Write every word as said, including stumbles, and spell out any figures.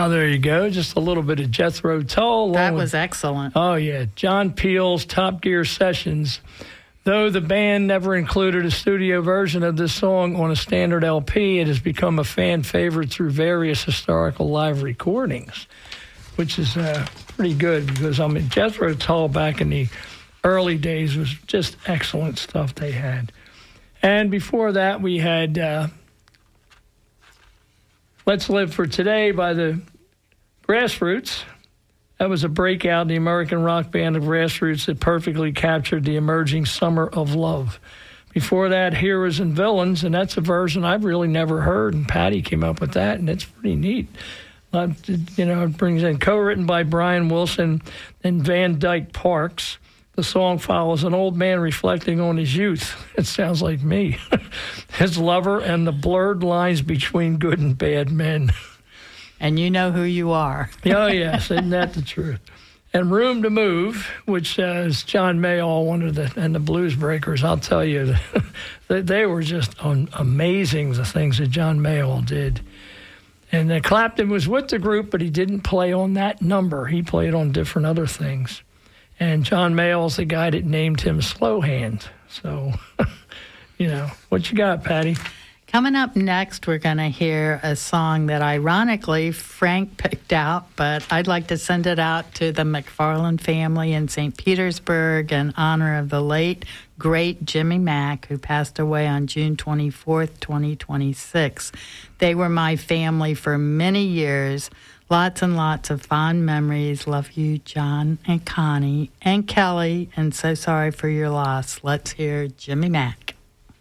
Oh, there you go. Just a little bit of Jethro Tull. That was with, excellent. Oh, yeah. John Peel's Top Gear Sessions. Though the band never included a studio version of this song on a standard L P, it has become a fan favorite through various historical live recordings, which is uh, pretty good because, I mean, Jethro Tull back in the early days was just excellent stuff they had. And before that, we had uh, Let's Live for Today by the Grassroots. That was a breakout in the American rock band of Grassroots that perfectly captured the emerging summer of love. Before that, Heroes and Villains, and that's a version I've really never heard, and Patty came up with that, and it's pretty neat. Uh, you know, it brings in co-written by Brian Wilson and Van Dyke Parks. The song follows an old man reflecting on his youth. It sounds like me. His lover and the blurred lines between good and bad men. And you know who you are. Oh, yes, isn't that the truth? And Room to Move, which uh, is John Mayall, one of the, and the Blues Breakers. I'll tell you, they, they were just um, amazing, the things that John Mayall did. And uh, Clapton was with the group, but he didn't play on that number. He played on different other things. And John Mayall's the guy that named him Slow Hand. So, you know, what you got, Patty? Coming up next, we're going to hear a song that ironically Frank picked out, but I'd like to send it out to the McFarland family in Saint Petersburg in honor of the late, great Jimmy Mack, who passed away on June twenty-fourth, twenty twenty-six. They were my family for many years. Lots and lots of fond memories. Love you, John and Connie and Kelly, and so sorry for your loss. Let's hear Jimmy Mack.